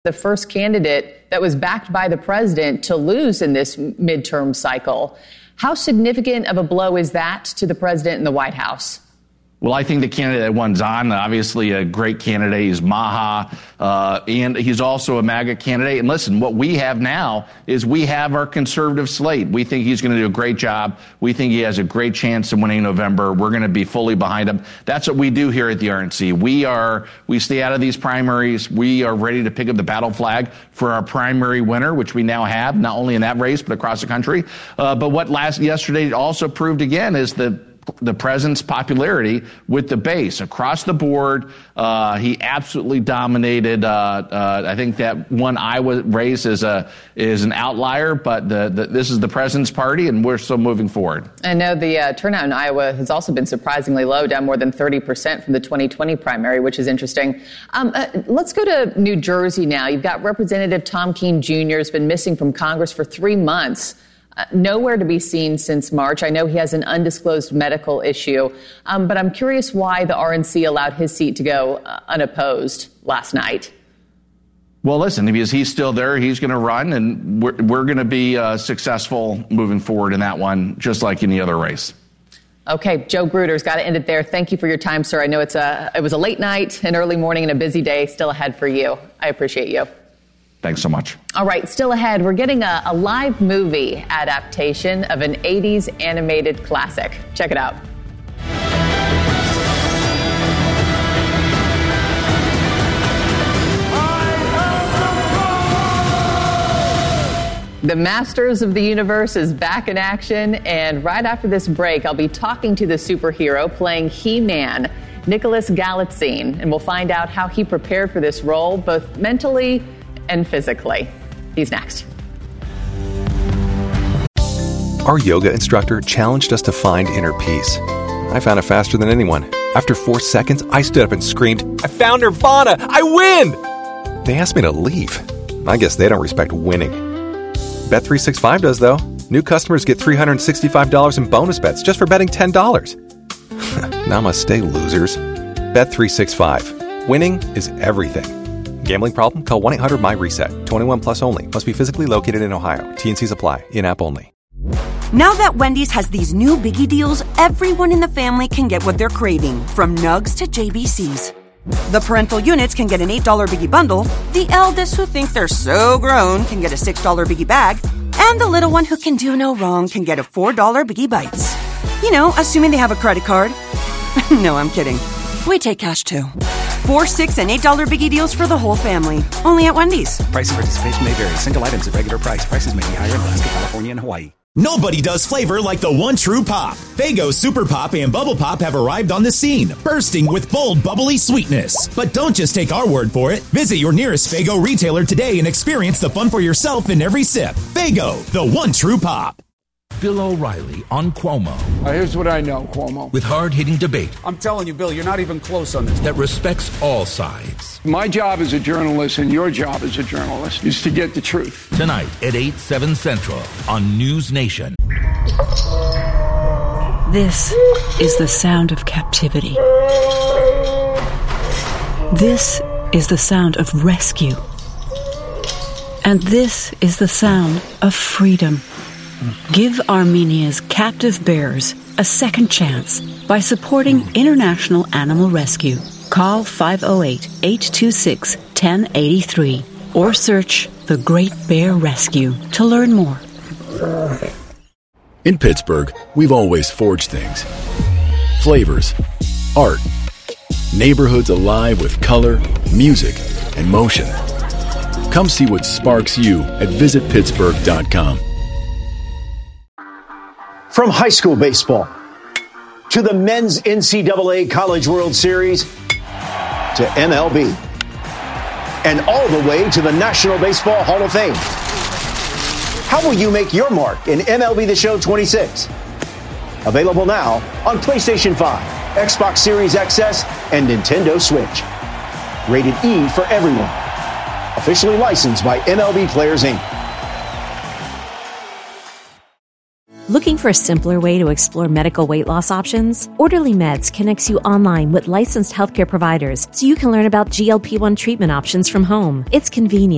the first candidate that was backed by the president to lose in this midterm cycle. How significant of a blow is that to the president and the White House? Well, I think the candidate that won, Zahn, obviously a great candidate. He's Maha, and he's also a MAGA candidate. And listen, what we have now is we have our conservative slate. We think he's going to do a great job. We think he has a great chance of winning November. We're going to be fully behind him. That's what we do here at the RNC. We stay out of these primaries. We are ready to pick up the battle flag for our primary winner, which we now have, not only in that race, but across the country. But what yesterday also proved again is the president's popularity with the base across the board. He absolutely dominated. I think that one Iowa race is an outlier, but this is the president's party, and we're still moving forward. I know the turnout in Iowa has also been surprisingly low, down more than 30% from the 2020 primary, which is interesting. Let's go to New Jersey now. You've got Representative Tom Keene Jr. has been missing from Congress for 3 months. Nowhere to be seen since March. I know he has an undisclosed medical issue, but I'm curious why the RNC allowed his seat to go unopposed last night. Well, listen, because he's still there, he's going to run, and we're going to be successful moving forward in that one, just like any other race. Okay, Joe Gruder's got to end it there. Thank you for your time, sir. I know it was a late night, an early morning, and a busy day still ahead for you. I appreciate you. Thanks so much. All right, still ahead, we're getting a live movie adaptation of an 80s animated classic. Check it out. The Masters of the Universe is back in action, and right after this break, I'll be talking to the superhero playing He-Man, Nicholas Galitzine, and we'll find out how he prepared for this role, both mentally and physically. He's next. Our yoga instructor challenged us to find inner peace. I found it faster than anyone. After 4 seconds, I stood up and screamed, "I found Nirvana! I win!" They asked me to leave. I guess they don't respect winning. Bet365 does, though. New customers get $365 in bonus bets just for betting $10. Namaste, losers. Bet365. Winning is everything. Gambling problem? Call 1-800-MY-RESET. 21 plus only. Must be physically located in Ohio. T&Cs apply. In-app only. Now that Wendy's has these new Biggie deals, everyone in the family can get what they're craving, from nugs to JBCs. The parental units can get an $8 Biggie bundle, the eldest who think they're so grown can get a $6 Biggie bag, and the little one who can do no wrong can get a $4 Biggie Bites. You know, assuming they have a credit card. No, I'm kidding. We take cash too. 4, $6, and $8 Biggie deals for the whole family. Only at Wendy's. Price and participation may vary. Single items at regular price. Prices may be higher in Alaska, California, and Hawaii. Nobody does flavor like the one true pop. Faygo Super Pop and Bubble Pop have arrived on the scene, bursting with bold, bubbly sweetness. But don't just take our word for it. Visit your nearest Faygo retailer today and experience the fun for yourself in every sip. Faygo, the one true pop. Bill O'Reilly on Cuomo. Here's what I know, Cuomo. With hard-hitting debate. I'm telling you, Bill, you're not even close on this. That respects all sides. My job as a journalist and your job as a journalist is to get the truth. Tonight at 8, 7 Central on News Nation. This is the sound of captivity. This is the sound of rescue. And this is the sound of freedom. Give Armenia's captive bears a second chance by supporting International Animal Rescue. Call 508-826-1083 or search The Great Bear Rescue to learn more. In Pittsburgh, we've always forged things. Flavors, art, neighborhoods alive with color, music, and motion. Come see what sparks you at visitpittsburgh.com. From high school baseball to the men's NCAA College World Series to MLB and all the way to the National Baseball Hall of Fame. How will you make your mark in MLB The Show 26? Available now on PlayStation 5, Xbox Series XS, and Nintendo Switch. Rated E for everyone. Officially licensed by MLB Players, Inc. Looking for a simpler way to explore medical weight loss options? Orderly Meds connects you online with licensed healthcare providers so you can learn about GLP-1 treatment options from home. It's convenient.